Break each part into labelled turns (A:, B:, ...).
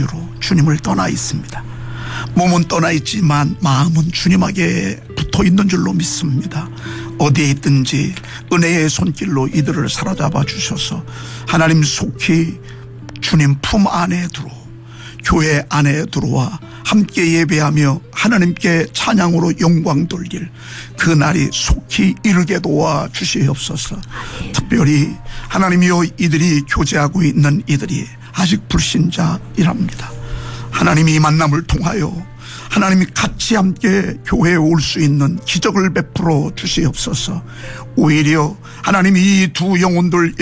A: 이유로 주님을 떠나 있습니다. 몸은 떠나 있지만 마음은 주님에게 붙어 있는 줄로 믿습니다. 어디에 있든지 은혜의 손길로 이들을 사로잡아 주셔서 하나님 속히 주님 품 안에 들어오, 교회 안에 들어와 함께 예배하며 하나님께 찬양으로 영광 돌릴 그 날이 속히 이르게 도와 주시옵소서. 특별히 하나님이여, 이들이 교제하고 있는 이들이 아직 불신자이랍니다. 하나님이 만남을 통하여 하나님이 같이 함께 교회에 올 수 있는 기적을 베풀어 주시옵소서. 오히려 하나님이 이 두 영혼들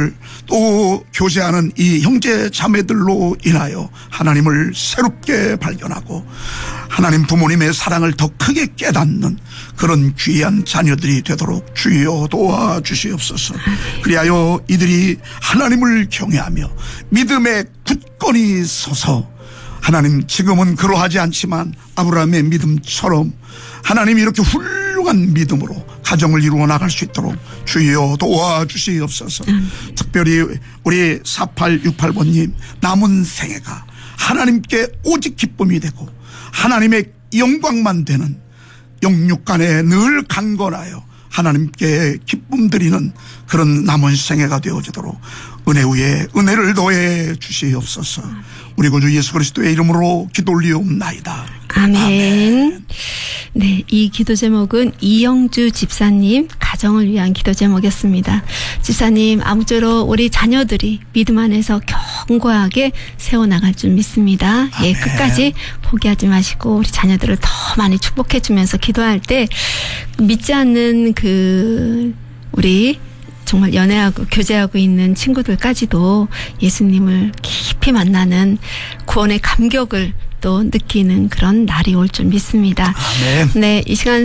A: 또 교제하는 이 형제 자매들로 인하여 하나님을 새롭게 발견하고 하나님 부모님의 사랑을 더 크게 깨닫는 그런 귀한 자녀들이 되도록 주여 도와주시옵소서. 그리하여 이들이 하나님을 경외하며 믿음에 굳건히 서서 하나님, 지금은 그러하지 않지만 아브라함의 믿음처럼 하나님이 이렇게 훌륭한 믿음으로 가정을 이루어 나갈 수 있도록 주여 도와주시옵소서. 특별히 우리 4868번님 남은 생애가 하나님께 오직 기쁨이 되고 하나님의 영광만 되는 영육간에 늘 강건하여 하나님께 기쁨 드리는 그런 남은 생애가 되어지도록 은혜 위에 은혜를 더해 주시옵소서. 우리 구주 예수 그리스도의 이름으로 기도 올리옵나이다.
B: 아멘. 네, 이 기도 제목은 이영주 집사님 가정을 위한 기도 제목이었습니다. 집사님, 아무쪼록 우리 자녀들이 믿음 안에서 견고하게 세워나갈 줄 믿습니다. 예, 끝까지 포기하지 마시고 우리 자녀들을 더 많이 축복해 주면서 기도할 때 믿지 않는 우리 정말 연애하고 교제하고 있는 친구들까지도 예수님을 깊이 만나는 구원의 감격을 또 느끼는 그런 날이 올 줄 믿습니다.
A: 아멘.
B: 네, 이 시간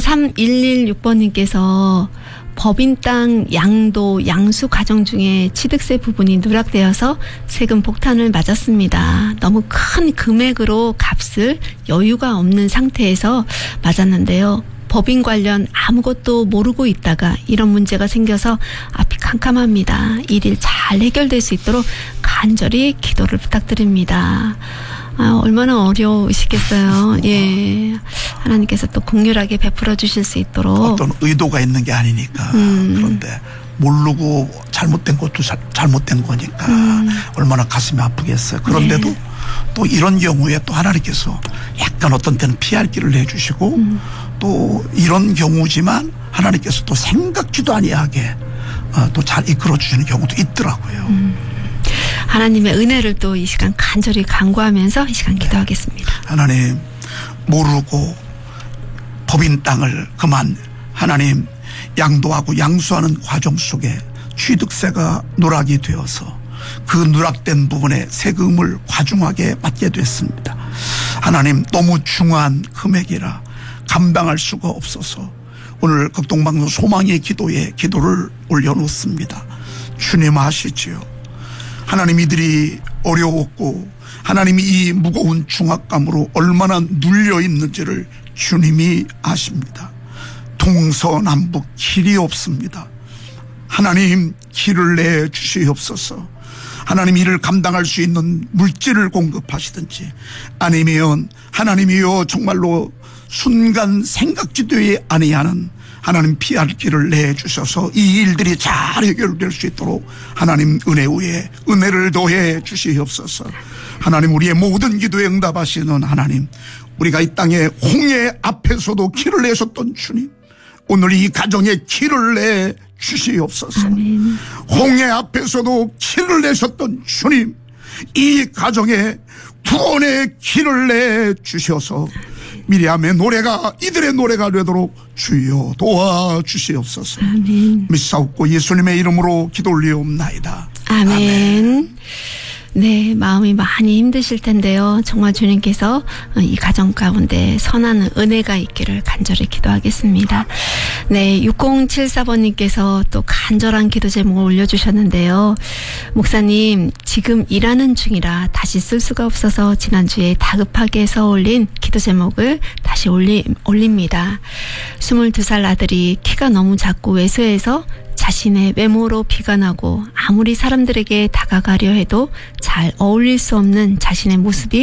B: 3116번님께서 법인 땅 양도 양수 과정 중에 취득세 부분이 누락되어서 세금 폭탄을 맞았습니다. 너무 큰 금액으로 값을 여유가 없는 상태에서 맞았는데요. 법인 관련 아무것도 모르고 있다가 이런 문제가 생겨서 앞이 캄캄합니다. 일일 잘 해결될 수 있도록 간절히 기도를 부탁드립니다. 얼마나 어려우시겠어요. 예, 하나님께서 또 공률하게 베풀어 주실 수 있도록.
A: 어떤 의도가 있는 게 아니니까. 그런데 모르고 잘못된 것도 잘못된 거니까 얼마나 가슴이 아프겠어요. 그런데도 네. 또 이런 경우에 또 하나님께서 약간 어떤 때는 피할 길을 내주시고 또 이런 경우지만 하나님께서 또 생각지도 아니하게 또 잘 이끌어 주시는 경우도 있더라고요.
B: 하나님의 은혜를 또 이 시간 간절히 간구하면서 이 시간 기도하겠습니다.
A: 하나님, 모르고 법인 땅을 그만 하나님 양도하고 양수하는 과정 속에 취득세가 누락이 되어서 그 누락된 부분에 세금을 과중하게 받게 됐습니다. 하나님, 너무 중요한 금액이라 감당할 수가 없어서 오늘 극동방송 소망의 기도에 기도를 올려놓습니다. 주님 아시지요. 하나님, 이들이 어려웠고 하나님이 이 무거운 중압감으로 얼마나 눌려 있는지를 주님이 아십니다. 동서남북 길이 없습니다. 하나님, 길을 내 주시옵소서. 하나님, 이를 감당할 수 있는 물질을 공급하시든지 아니면 하나님이여 정말로 순간 생각지도 아니하는 하나님 피할 길을 내주셔서 이 일들이 잘 해결될 수 있도록 하나님 은혜 위에 은혜를 더해 주시옵소서. 하나님, 우리의 모든 기도에 응답하시는 하나님, 우리가 이 땅에 홍해 앞에서도 길을 내셨던 주님, 오늘 이 가정에 길을 내 주시옵소서.
B: 아멘.
A: 홍해 앞에서도 길을 내셨던 주님, 이 가정에 구원의 길을 내 주셔서 미리암의 노래가 이들의 노래가 되도록 주여 도와주시옵소서.
B: 아멘.
A: 믿사옵고 예수님의 이름으로 기도 올리옵나이다.
B: 아멘.
A: 아멘.
B: 네, 마음이 많이 힘드실 텐데요. 정말 주님께서 이 가정 가운데 선한 은혜가 있기를 간절히 기도하겠습니다. 네, 6074번님께서 또 간절한 기도 제목을 올려주셨는데요. 목사님, 지금 일하는 중이라 다시 쓸 수가 없어서 지난주에 다급하게 써올린 기도 제목을 다시 올립니다. 22살 아들이 키가 너무 작고 왜소해서 자신의 외모로 비관하고 아무리 사람들에게 다가가려 해도 잘 어울릴 수 없는 자신의 모습이